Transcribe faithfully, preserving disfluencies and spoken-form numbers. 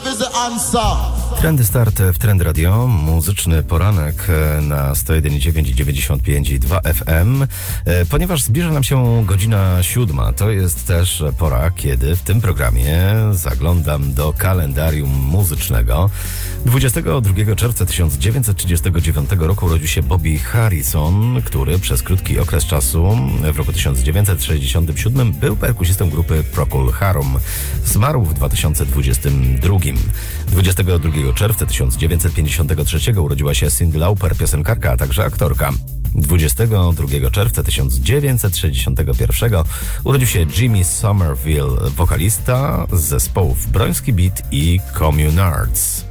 love is the answer. Trendy Start w Trend Radio, muzyczny poranek na sto jeden i dziewięć, dziewięćdziesiąt pięć i dwa F M. Ponieważ zbliża nam się godzina siódma, to jest też pora, kiedy w tym programie zaglądam do kalendarium muzycznego. dwudziestego drugiego czerwca tysiąc dziewięćset trzydziestego dziewiątego roku urodził się Bobby Harrison, który przez krótki okres czasu w roku tysiąc dziewięćset sześćdziesiątym siódmym był perkusistą grupy Procol Harum. Zmarł w dwa tysiące dwudziestym drugim. dwudziestego drugiego czerwca tysiąc dziewięćset pięćdziesiątego trzeciego urodziła się Cyndi Lauper, piosenkarka, a także aktorka. dwudziestego drugiego czerwca tysiąc dziewięćset sześćdziesiątego pierwszego urodził się Jimmy Somerville, wokalista z zespołów Broński Beat i Communards.